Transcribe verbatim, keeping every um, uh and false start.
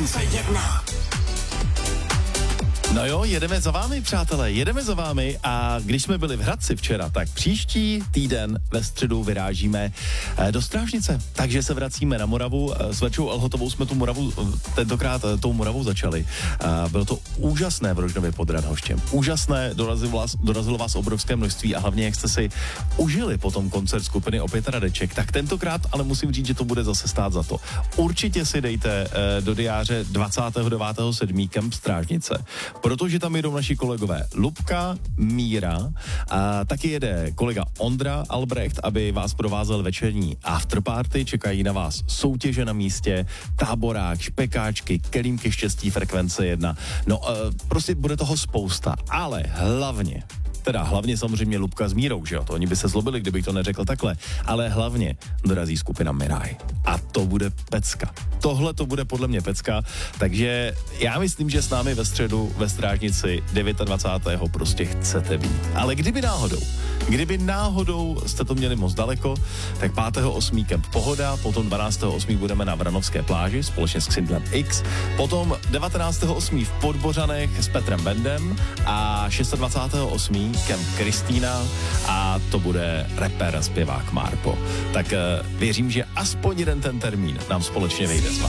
Frekvence jedna. No jo, jedeme za vámi, přátelé, jedeme za vámi a když jsme byli v Hradci včera, tak příští týden ve středu vyrážíme do Strážnice, takže se vracíme na Moravu. S Verčou Alhotovou jsme tu Moravu, tentokrát tou Moravou začali. Bylo to úžasné v Rožnově pod Radhoštěm. Úžasné, dorazilo vás, dorazilo vás obrovské množství a hlavně, jak jste si užili potom koncert skupiny Opět Radeček, tak tentokrát ale musím říct, že to bude zase stát za to. Určitě si dejte do diáře dvacátého devátého sedmého Kemp Strážnice, protože tam jedou naši kolegové Lubka, Míra a taky jede kolega Ondra Albrecht, aby vás provázel večerní afterparty, čekají na vás soutěže na místě, táborák, špekáčky, kelímky štěstí, Frekvence jedna. No uh, prostě bude toho spousta, ale hlavně Teda hlavně samozřejmě Lubka s Mírou, že jo, to oni by se zlobili, kdybych to neřekl takhle, ale hlavně dorazí skupina Miraj. A to bude pecka. Tohle to bude podle mě pecka, takže já myslím, že s námi ve středu ve Strážnici dvacátého devátého prostě chcete být. Ale kdyby náhodou, kdyby náhodou jste to měli moc daleko, tak pátého osmého Kemp Pohoda, potom dvanáctého osmého budeme na Vranovské pláži společně s Xindlem X, potom devatenáctého osmého v Podbořanech s Petrem Bendem a dvacátého šestého osmého Kemp Kristýna a to bude rapper a zpěvák Marpo. Tak uh, věřím, že aspoň jeden ten termín nám společně vyjde s vámi.